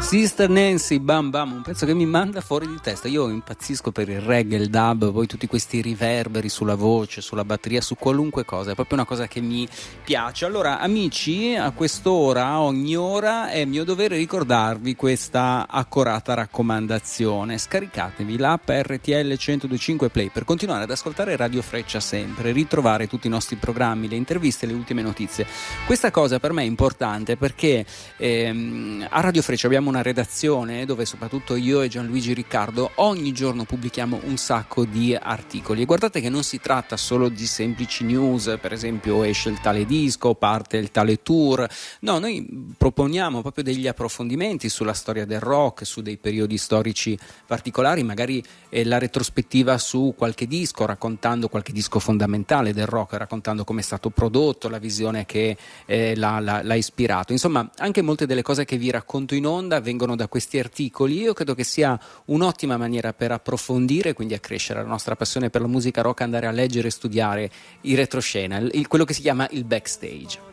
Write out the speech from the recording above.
Sister Nancy, Bam Bam, un pezzo che mi manda fuori di testa. Io impazzisco per il reggae, il dub, poi tutti questi riverberi sulla voce, sulla batteria, su qualunque cosa, è proprio una cosa che mi piace. Allora, amici, a quest'ora, ogni ora, è mio dovere ricordarvi questa accorata raccomandazione. Scaricatevi l'app RTL 1025 Play per continuare ad ascoltare Radio Freccia sempre, ritrovare tutti i nostri programmi, le interviste, le ultime notizie. Questa cosa per me è importante perché a Radio Freccia abbiamo una redazione dove soprattutto io e Gianluigi Riccardo ogni giorno pubblichiamo un sacco di articoli, e guardate che non si tratta solo di semplici news, per esempio esce il tale disco, parte il tale tour. No, noi proponiamo proprio degli approfondimenti sulla storia del rock, su dei periodi storici particolari, magari la retrospettiva su qualche disco, raccontando qualche disco fondamentale del rock, raccontando come è stato prodotto, la visione che l'ha ispirato. Insomma, anche molte delle cose che vi racconto in onda vengono da questi articoli. Io credo che sia un'ottima maniera per approfondire, quindi accrescere la nostra passione per la musica rock, andare a leggere e studiare il retroscena, quello che si chiama il backstage.